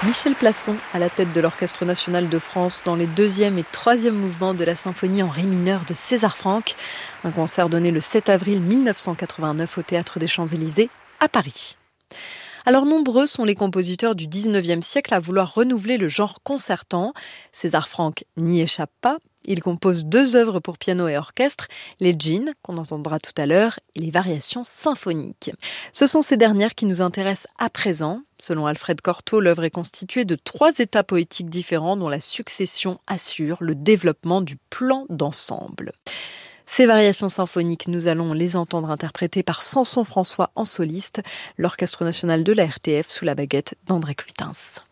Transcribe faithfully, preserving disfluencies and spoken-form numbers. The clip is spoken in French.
Michel Plasson à la tête de l'Orchestre national de France dans les deuxième et troisième mouvements de la symphonie en ré mineur de César Franck. Un concert donné le sept avril mille neuf cent quatre-vingt-neuf au Théâtre des Champs-Élysées à Paris. Alors nombreux sont les compositeurs du dix-neuvième siècle à vouloir renouveler le genre concertant. César Franck n'y échappe pas. Il compose deux œuvres pour piano et orchestre, les Djinns, qu'on entendra tout à l'heure, et les variations symphoniques. Ce sont ces dernières qui nous intéressent à présent. Selon Alfred Cortot, l'œuvre est constituée de trois états poétiques différents dont la succession assure le développement du plan d'ensemble. Ces variations symphoniques, nous allons les entendre interprétées par Samson François en soliste, l'Orchestre national de la R T F sous la baguette d'André Cluytens.